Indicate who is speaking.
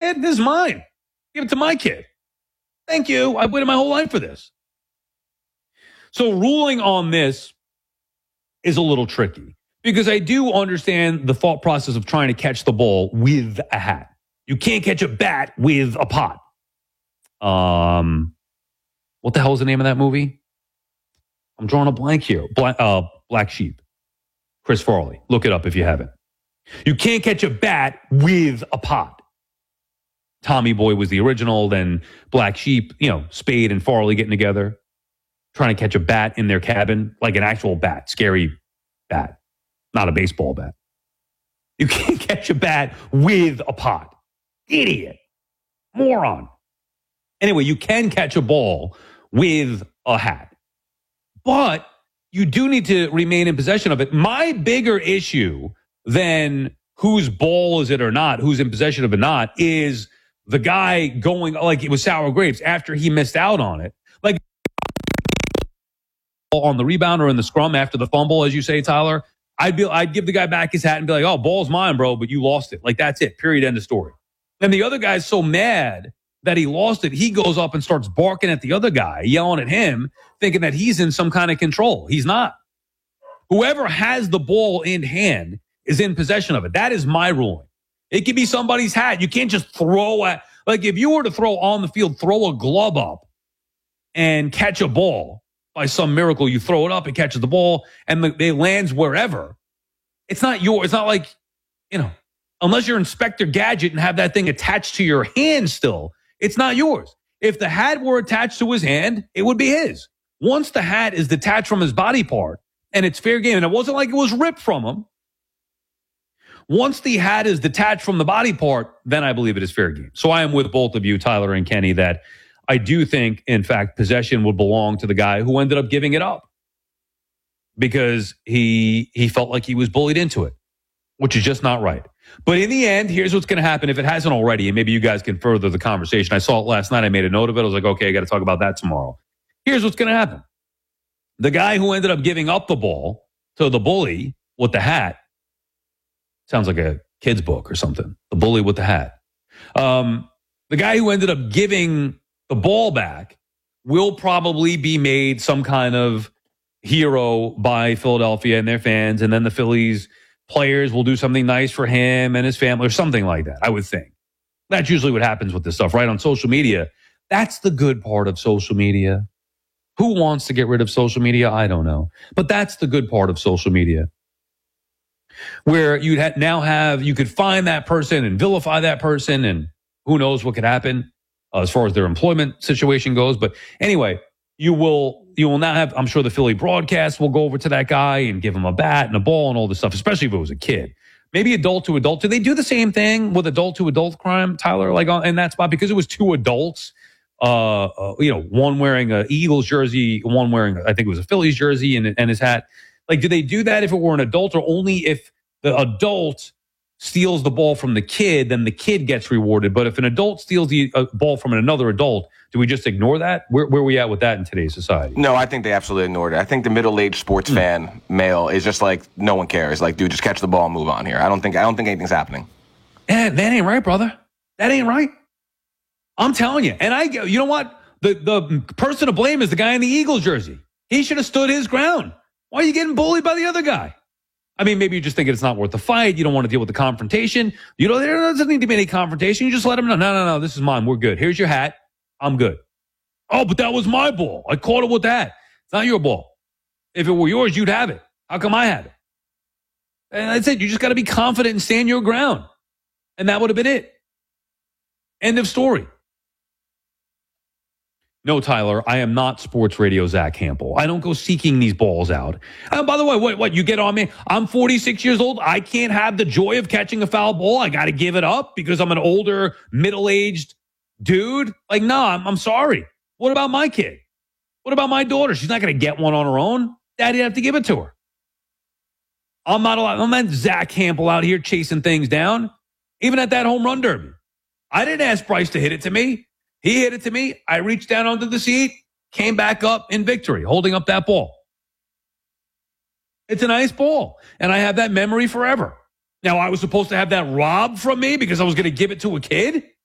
Speaker 1: kid? This is mine. Give it to my kid. Thank you. I've waited my whole life for this. So ruling on this is a little tricky because I do understand the thought process of trying to catch the ball with a hat. You can't catch a bat with a pot. What the hell is the name of that movie? I'm drawing a blank here. Black Sheep. Chris Farley. Look it up if you haven't. You can't catch a bat with a pot. Tommy Boy was the original, then Black Sheep, Spade and Farley getting together, trying to catch a bat in their cabin, like an actual bat, scary bat, not a baseball bat. You can't catch a bat with a pot. Idiot. Moron. Anyway, you can catch a ball with a hat, but you do need to remain in possession of it. My bigger issue than whose ball is it or not, who's in possession of it or not, is the guy going like it was sour grapes after he missed out on it. Like on the rebound or in the scrum after the fumble, as you say, Tyler, I'd give the guy back his hat and be like, oh, ball's mine, bro, but you lost it. Like, that's it. Period. End of story. And the other guy's so mad that he lost it, he goes up and starts barking at the other guy, yelling at him, thinking that he's in some kind of control. He's not. Whoever has the ball in hand is in possession of it. That is my ruling. It could be somebody's hat. You can't just throw at, like if you were to throw on the field, throw a glove up and catch a ball by some miracle, you throw it up, it catches the ball and it lands wherever. It's not yours. It's not like, unless you're Inspector Gadget and have that thing attached to your hand still, it's not yours. If the hat were attached to his hand, it would be his. Once the hat is detached from his body part and it's fair game, and it wasn't like it was ripped from him. Once the hat is detached from the body part, then I believe it is fair game. So I am with both of you, Tyler and Kenny, that I do think, in fact, possession would belong to the guy who ended up giving it up because he felt like he was bullied into it, which is just not right. But in the end, here's what's going to happen if it hasn't already, and maybe you guys can further the conversation. I saw it last night. I made a note of it. I was like, okay, I got to talk about that tomorrow. Here's what's going to happen. The guy who ended up giving up the ball to the bully with the hat, sounds like a kid's book or something, the bully with the hat. The guy who ended up giving the ball back will probably be made some kind of hero by Philadelphia and their fans, and then the Phillies players will do something nice for him and his family or something like that, I would think. That's usually what happens with this stuff, right? On social media. That's the good part of social media. Who wants to get rid of social media? I don't know. But that's the good part of social media. Where you'd you could find that person and vilify that person, and who knows what could happen as far as their employment situation goes. But anyway, you will now have, I'm sure the Philly broadcast will go over to that guy and give him a bat and a ball and all this stuff, especially if it was a kid. Maybe adult to adult. Do they do the same thing with adult to adult crime, Tyler? Like in that spot, because it was two adults, one wearing an Eagles jersey, one wearing, I think it was a Phillies jersey and his hat. Like, do they do that if it were an adult, or only if the adult steals the ball from the kid, then the kid gets rewarded? But if an adult steals the ball from another adult, do we just ignore that? Where are we at with that in today's society?
Speaker 2: No, I think they absolutely ignored it. I think the middle-aged sports fan male is just like, no one cares. Like, dude, just catch the ball and move on here. I don't think anything's happening.
Speaker 1: That ain't right, brother. That ain't right. I'm telling you. And you know what? The person to blame is the guy in the Eagles jersey. He should have stood his ground. Why are you getting bullied by the other guy? I mean, maybe you're just thinking it's not worth the fight. You don't want to deal with the confrontation. There doesn't need to be any confrontation. You just let him know, no, this is mine. We're good. Here's your hat. I'm good. Oh, but that was my ball. I caught it with that. It's not your ball. If it were yours, you'd have it. How come I had it? And that's it. You just got to be confident and stand your ground. And that would have been it. End of story. No, Tyler, I am not sports radio Zach Campbell. I don't go seeking these balls out. And by the way, what you get on me? I'm 46 years old. I can't have the joy of catching a foul ball. I got to give it up because I'm an older, middle-aged dude. Like, no, I'm sorry. What about my kid? What about my daughter? She's not going to get one on her own. Daddy'd have to give it to her. I'm not Zach Campbell out here chasing things down. Even at that home run derby. I didn't ask Bryce to hit it to me. He hit it to me. I reached down onto the seat, came back up in victory, holding up that ball. It's a nice ball, and I have that memory forever. Now, I was supposed to have that robbed from me because I was going to give it to a kid?